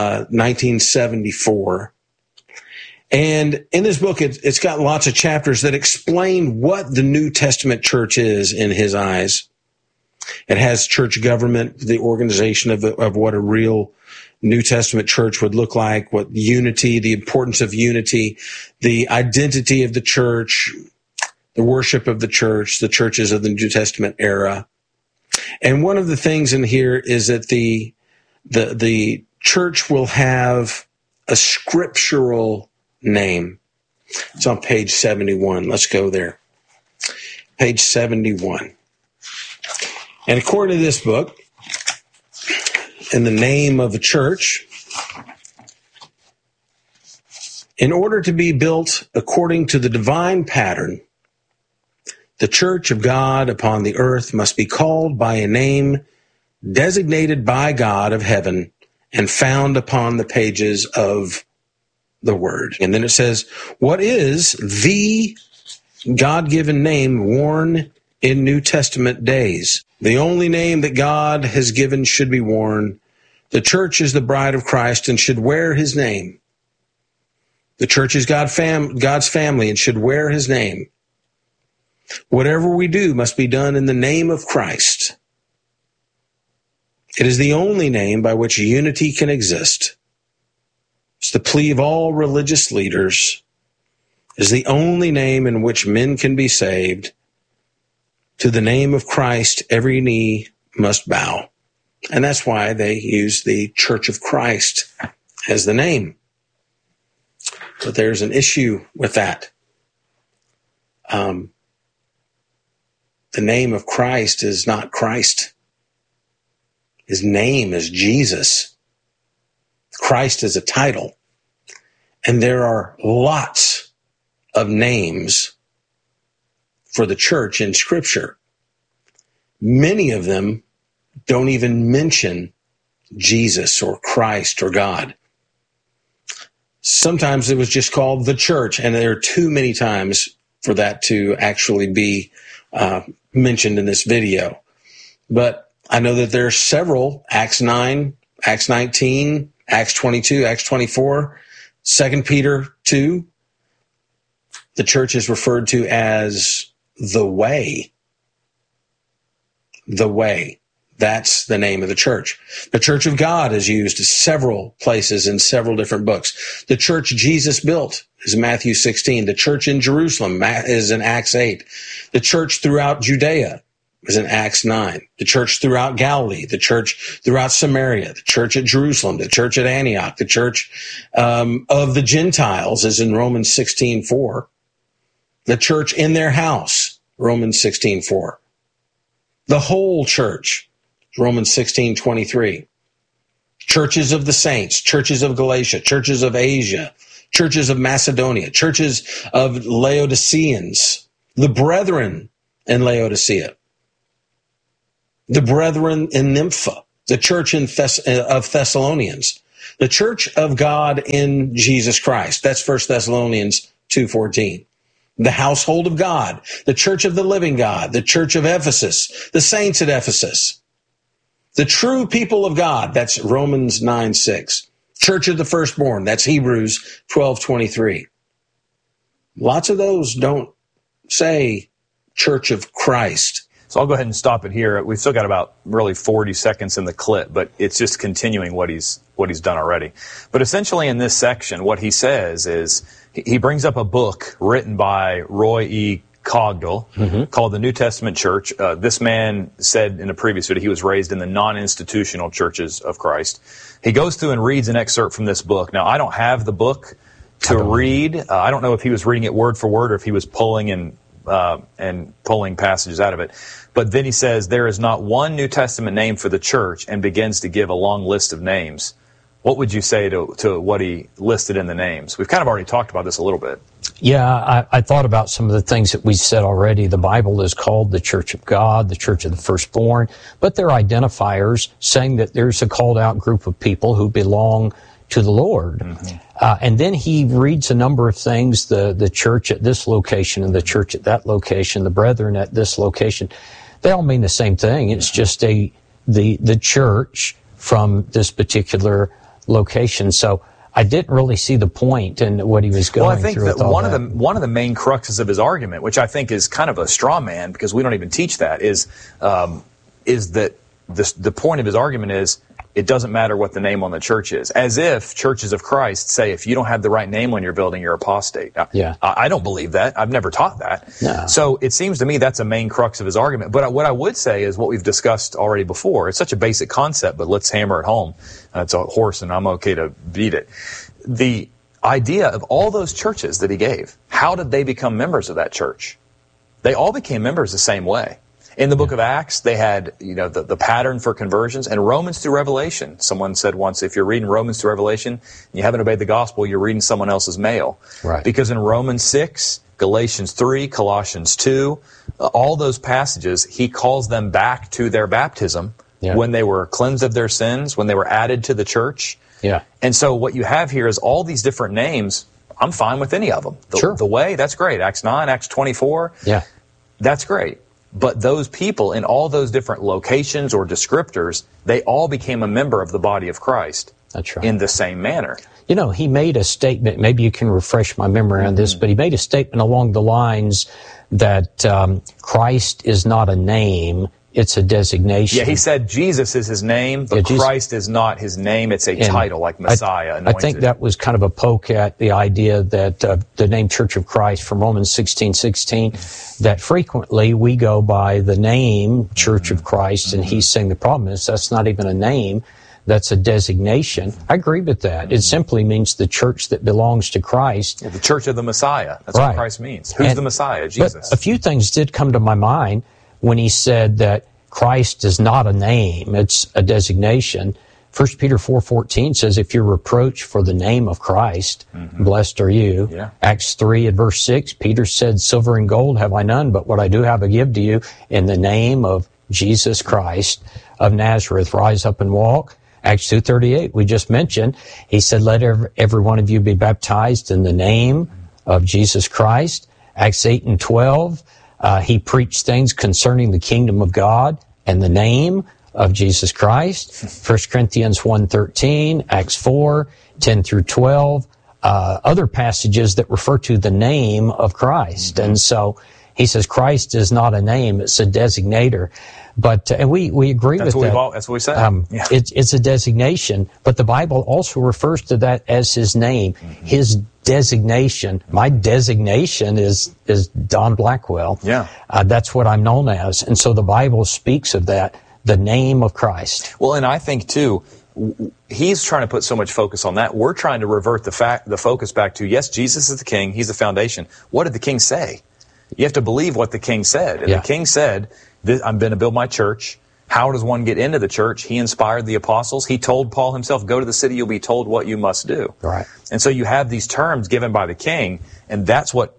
1974. And in this book, it's got lots of chapters that explain what the New Testament church is in his eyes. It has church government, the organization of what a real New Testament church would look like, what unity, the importance of unity, the identity of the church, the worship of the church, the churches of the New Testament era. And one of the things in here is that the church will have a scriptural name. It's on page 71. Let's go there. Page 71. And according to this book, in the name of the church, in order to be built according to the divine pattern, the church of God upon the earth must be called by a name designated by God of heaven and found upon the pages of the Word. And then it says, what is the God-given name worn in New Testament days? The only name that God has given should be worn. The church is the bride of Christ and should wear his name. The church is God's family and should wear his name. Whatever we do must be done in the name of Christ. It is the only name by which unity can exist. It's the plea of all religious leaders. It is the only name in which men can be saved. To the name of Christ, every knee must bow. And that's why they use the Church of Christ as the name. But there's an issue with that. The name of Christ is not Christ. His name is Jesus. Christ is a title. And there are lots of names for the church in Scripture. Many of them don't even mention Jesus or Christ or God. Sometimes it was just called the church, and there are too many times for that to actually be mentioned in this video. But I know that there are several, Acts 9, Acts 19, Acts 22, Acts 24, 2 Peter 2. The church is referred to as the way. the way. That's the name of the church. The Church of God is used several places in several different books. The church Jesus built is Matthew 16. The church in Jerusalem is in Acts 8. The church throughout Judea is in Acts 9. The church throughout Galilee, the church throughout Samaria, the church at Jerusalem, the church at Antioch, the church of the Gentiles is in Romans 16:4. The church in their house, Romans 16:4. The whole church, Romans 16:23. Churches of the saints, churches of Galatia, churches of Asia, churches of Macedonia, churches of Laodiceans, the brethren in Laodicea, the brethren in Nympha, the church of Thessalonians, the church of God in Jesus Christ. That's 1 Thessalonians 2:14. The household of God, the church of the living God, the church of Ephesus, the saints at Ephesus. The true people of God, that's Romans 9:6. Church of the firstborn, that's Hebrews 12:23. Lots of those don't say Church of Christ. So I'll go ahead and stop it here. We've still got about really 40 seconds in the clip, but it's just continuing what he's done already. But essentially in this section, what he says is he brings up a book written by Roy E. Cogdell called The New Testament Church. This man said in a previous video he was raised in the non-institutional churches of Christ. He goes through and reads an excerpt from this book. Now, I don't have the book to read. I don't know if he was reading it word for word or if he was pulling and pulling passages out of it. But then he says, there is not one New Testament name for the church, and begins to give a long list of names. What would you say to what he listed in the names? We've kind of already talked about this a little bit. Yeah, I thought about some of the things that we said already. The Bible is called the Church of God, the Church of the Firstborn, but they're identifiers saying that there's a called out group of people who belong to the Lord. And then he reads a number of things, the church at this location and the church at that location, the brethren at this location. They all mean the same thing. It's just the church from this particular location. So I didn't really see the point in what he was going through. Well, I think that one of the main cruxes of his argument, which I think is kind of a straw man because we don't even teach that, is that the point of his argument is it doesn't matter what the name on the church is. As if churches of Christ say if you don't have the right name on your building, you're apostate. Yeah. I don't believe that. I've never taught that. No. So it seems to me that's a main crux of his argument. But what I would say is what we've discussed already before. It's such a basic concept, but let's hammer it home. It's a horse and I'm okay to beat it. The idea of all those churches that he gave, how did they become members of that church? They all became members the same way. In the book of Acts, they had, the pattern for conversions, and Romans through Revelation. Someone said once, if you're reading Romans through Revelation and you haven't obeyed the gospel, you're reading someone else's mail. Right. Because in Romans 6, Galatians 3, Colossians 2, all those passages, he calls them back to their baptism when they were cleansed of their sins, when they were added to the church. Yeah. And so what you have here is all these different names. I'm fine with any of them. The way, that's great. Acts 9, Acts 24. Yeah. That's great. But those people in all those different locations or descriptors, they all became a member of the body of Christ. That's right. In the same manner. He made a statement, maybe you can refresh my memory on this, but he made a statement along the lines that Christ is not a name, it's a designation. Yeah, he said Jesus is his name, but Christ is not his name. It's a title like Messiah, anointed. I think that was kind of a poke at the idea that the name Church of Christ from Romans 16:16, that frequently we go by the name Church of Christ, and he's saying the problem is that's not even a name. That's a designation. I agree with that. It simply means the church that belongs to Christ. Yeah, the church of the Messiah. That's what Christ means. Who's the Messiah? Jesus. But a few things did come to my mind when he said that Christ is not a name, it's a designation. 1 Peter 4:14 says, if you're reproached for the name of Christ, blessed are you. Yeah. Acts 3 and verse 6, Peter said, silver and gold have I none, but what I do have I give to you in the name of Jesus Christ of Nazareth. Rise up and walk. Acts 2:38, we just mentioned, he said, let every one of you be baptized in the name of Jesus Christ. Acts 8 and 12, he preached things concerning the kingdom of God and the name of Jesus Christ. 1 Corinthians 1:13, Acts 4, 10 through 12, other passages that refer to the name of Christ. And so He says Christ is not a name, it's a designator. But, and we agree with that. That's what we said. It's a designation, but the Bible also refers to that as his name, his designation. My designation is Don Blackwell. Yeah. That's what I'm known as. And so the Bible speaks of that, the name of Christ. Well, and I think too, he's trying to put so much focus on that. We're trying to revert the focus back to, yes, Jesus is the king. He's the foundation. What did the king say? You have to believe what the king said. And the king said, I'm going to build my church. How does one get into the church? He inspired the apostles. He told Paul himself, go to the city, you'll be told what you must do. Right. And so you have these terms given by the king, and that's what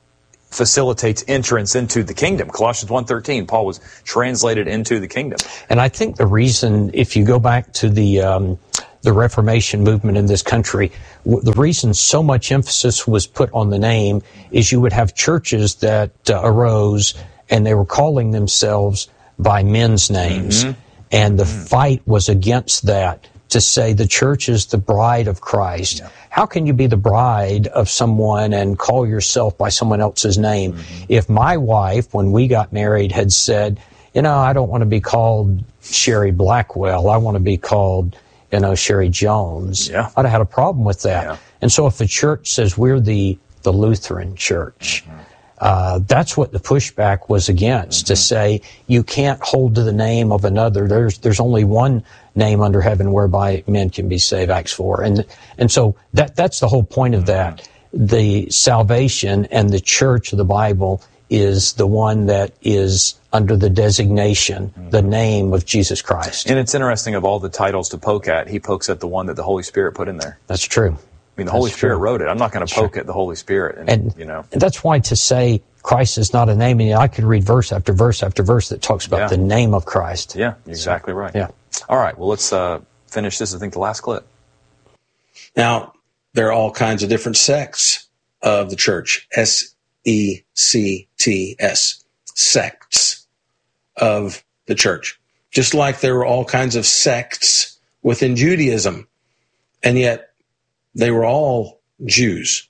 facilitates entrance into the kingdom. Colossians 1:13, Paul was translated into the kingdom. And I think the reason, if you go back to the Reformation movement in this country, the reason so much emphasis was put on the name is you would have churches that arose and they were calling themselves by men's names. And the fight was against that, to say the church is the bride of Christ. Yeah. How can you be the bride of someone and call yourself by someone else's name? If my wife, when we got married, had said, I don't want to be called Sherry Blackwell, I want to be called, Sherry Jones, I'd have had a problem with that. Yeah. And so if the church says we're the Lutheran church, that's what the pushback was against, to say you can't hold to the name of another. There's only one name under heaven whereby men can be saved, Acts 4. And so that's the whole point of that. The salvation and the church of the Bible is the one that is under the designation, the name of Jesus Christ. And it's interesting, of all the titles to poke at, he pokes at the one that the Holy Spirit put in there. That's true. I mean, the Holy Spirit wrote it. I'm not going to poke at the Holy Spirit. And that's why to say Christ is not a name, and I could read verse after verse after verse that talks about the name of Christ. Yeah, exactly right. Yeah. All right, well, let's finish this, I think, the last clip. Now, there are all kinds of different sects of the church. S-E-C-T-S. Sects of the church. Just like there were all kinds of sects within Judaism. And yet, they were all Jews.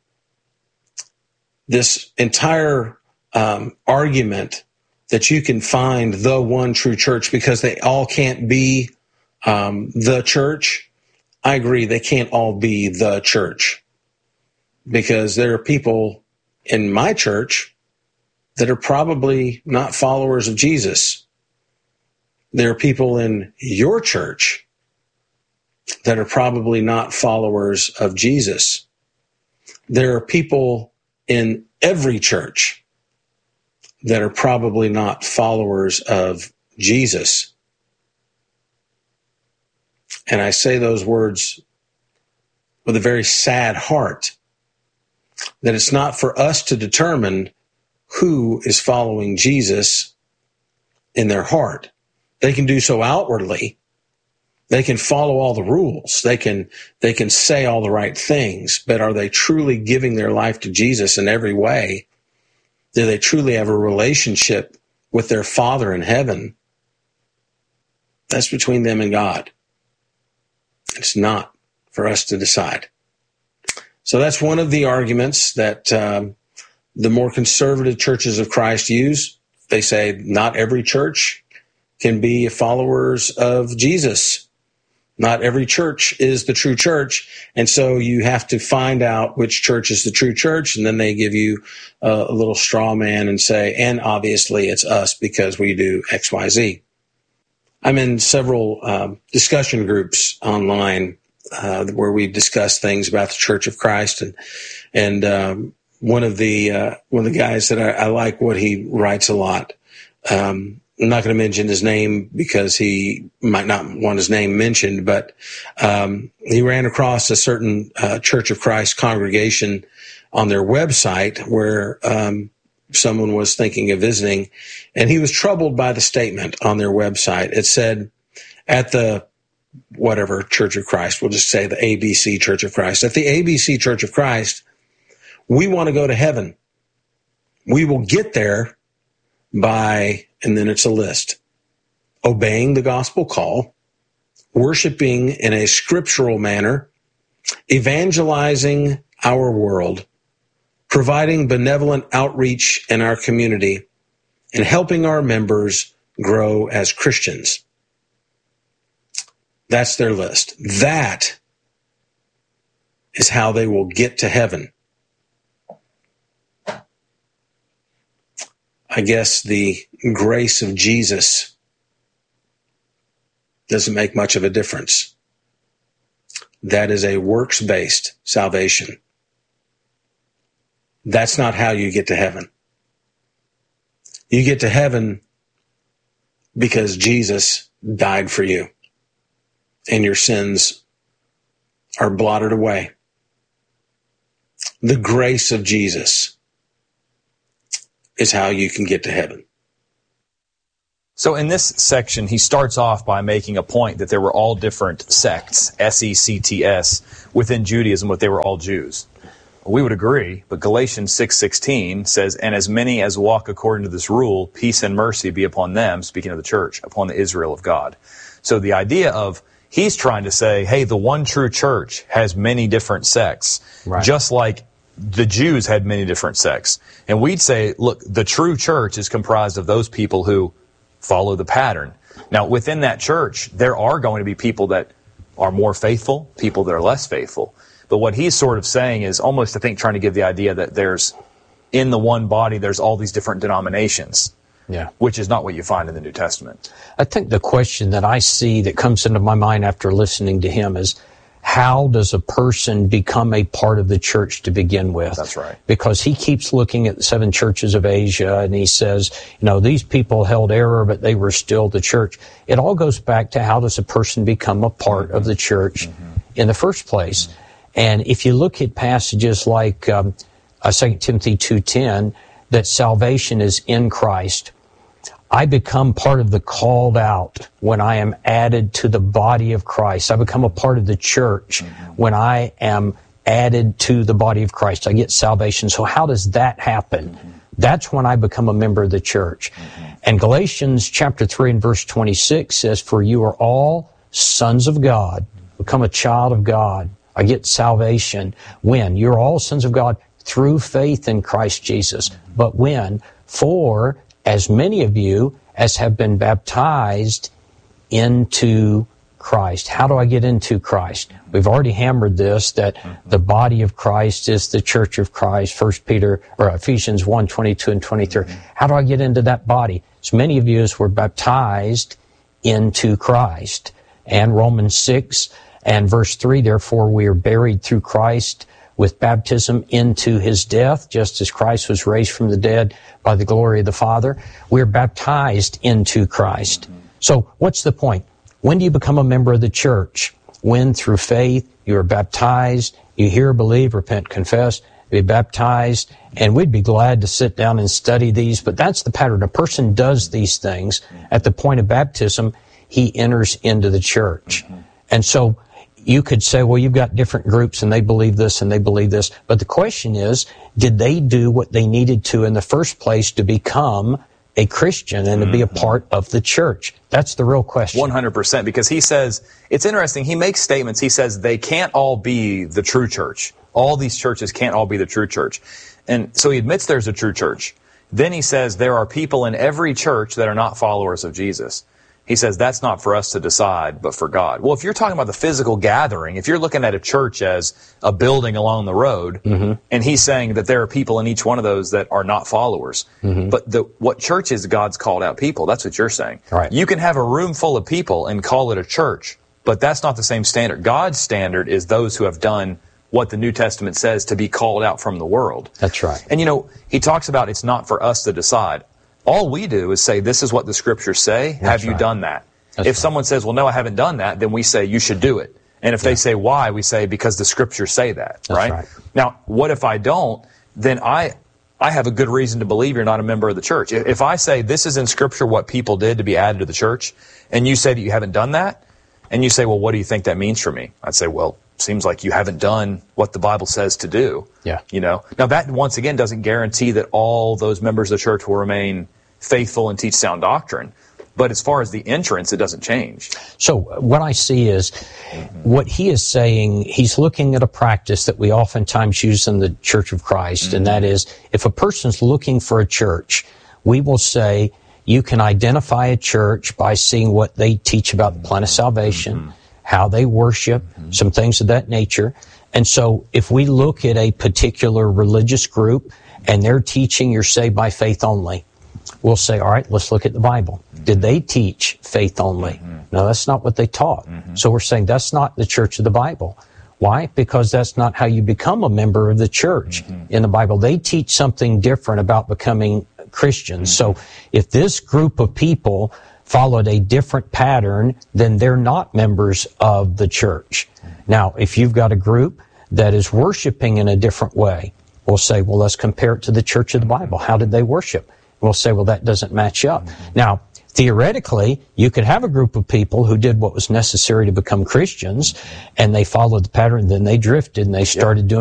This entire argument that you can find the one true church because they all can't be the church, I agree, they can't all be the church. Because there are people in my church that are probably not followers of Jesus. There are people in your church that are probably not followers of Jesus. There are people in every church that are probably not followers of Jesus. And I say those words with a very sad heart, that it's not for us to determine who is following Jesus in their heart. They can do so outwardly. They can follow all the rules. They can say all the right things, but are they truly giving their life to Jesus in every way? Do they truly have a relationship with their Father in heaven? That's between them and God. It's not for us to decide. So that's one of the arguments that the more conservative churches of Christ use. They say not every church can be followers of Jesus. Not every church is the true church, and so you have to find out which church is the true church, and then they give you a little straw man and say, and obviously it's us because we do X, Y, Z. I'm in several discussion groups online where we discuss things about the Church of Christ, and one of the guys that I like what he writes a lot. I'm not going to mention his name because he might not want his name mentioned, but he ran across a certain Church of Christ congregation on their website where someone was thinking of visiting, and he was troubled by the statement on their website. It said, at the whatever Church of Christ, we'll just say the ABC Church of Christ, at the ABC Church of Christ, we want to go to heaven. We will get there by, and then it's a list, obeying the gospel call, worshiping in a scriptural manner, evangelizing our world, providing benevolent outreach in our community, and helping our members grow as Christians. That's their list. That is how they will get to heaven. I guess the grace of Jesus doesn't make much of a difference. That is a works-based salvation. That's not how you get to heaven. You get to heaven because Jesus died for you and your sins are blotted away. The grace of Jesus is how you can get to heaven. So in this section, he starts off by making a point that there were all different sects, S-E-C-T-S, within Judaism, but they were all Jews. We would agree, but Galatians 6:16 says, "And as many as walk according to this rule, peace and mercy be upon them," speaking of the church, upon the Israel of God. So the idea of, he's trying to say, hey, the one true church has many different sects, right, just like the Jews had many different sects. And we'd say, look, the true church is comprised of those people who follow the pattern. Now, within that church, there are going to be people that are more faithful, people that are less faithful. But what he's sort of saying is almost, I think, trying to give the idea that there's, in the one body, there's all these different denominations, which is not what you find in the New Testament. I think the question that I see that comes into my mind after listening to him is, how does a person become a part of the church to begin with? That's right. Because he keeps looking at the 7 churches of Asia, and he says, these people held error, but they were still the church. It all goes back to, how does a person become a part of the church in the first place? And if you look at passages like 2 Timothy 2:10, that salvation is in Christ, I become part of the called out when I am added to the body of Christ. I become a part of the church when I am added to the body of Christ. I get salvation. So how does that happen? That's when I become a member of the church. And Galatians chapter 3 and verse 26 says, "For you are all sons of God." Become a child of God. I get salvation. When? You're all sons of God through faith in Christ Jesus. But when? For as many of you as have been baptized into Christ. How do I get into Christ? We've already hammered this, that the body of Christ is the church of Christ, Ephesians 1, 22 and 23. How do I get into that body? As many of you as were baptized into Christ. And Romans 6 and verse 3, "Therefore we are buried through Christ with baptism into his death, just as Christ was raised from the dead by the glory of the Father." We're baptized into Christ. So what's the point? When do you become a member of the church? When, through faith, you are baptized, you hear, believe, repent, confess, be baptized, and we'd be glad to sit down and study these, but that's the pattern. A person does these things. At the point of baptism, he enters into the church. And so you could say, well, you've got different groups and they believe this and they believe this. But the question is, did they do what they needed to in the first place to become a Christian and to be a part of the church? That's the real question. 100%, because he says, it's interesting, he makes statements, he says they can't all be the true church. All these churches can't all be the true church. And so he admits there's a true church. Then he says there are people in every church that are not followers of Jesus. He says that's not for us to decide, but for God. Well, if you're talking about the physical gathering, if you're looking at a church as a building along the road, and he's saying that there are people in each one of those that are not followers, but what church is God's called out people? That's what you're saying. Right. You can have a room full of people and call it a church, but that's not the same standard. God's standard is those who have done what the New Testament says to be called out from the world. That's right. And he talks about it's not for us to decide. All we do is say, this is what the scriptures say. Have you done that? If someone says, well, no, I haven't done that, then we say, you should do it. And if they say why, we say, because the scriptures say that, right? Now, what if I don't? Then I have a good reason to believe you're not a member of the church. If I say, this is in scripture what people did to be added to the church, and you say that you haven't done that, and you say, well, what do you think that means for me? I'd say, well, seems like you haven't done what the Bible says to do. Now that once again doesn't guarantee that all those members of the church will remain faithful and teach sound doctrine. But as far as the entrance, it doesn't change. So what I see is what he is saying, he's looking at a practice that we oftentimes use in the Church of Christ, and that is, if a person's looking for a church, we will say, you can identify a church by seeing what they teach about the plan of salvation, how they worship, some things of that nature. And so if we look at a particular religious group and they're teaching you're saved by faith only, we'll say, all right, let's look at the Bible. Did they teach faith only? No, that's not what they taught. So we're saying that's not the church of the Bible. Why? Because that's not how you become a member of the church in the Bible. They teach something different about becoming Christians. So if this group of people followed a different pattern, then they're not members of the church. Now, if you've got a group that is worshiping in a different way, we'll say, well, let's compare it to the church of the Bible. How did they worship? We'll say, well, that doesn't match up. Now, theoretically, you could have a group of people who did what was necessary to become Christians, and they followed the pattern, then they drifted and they started doing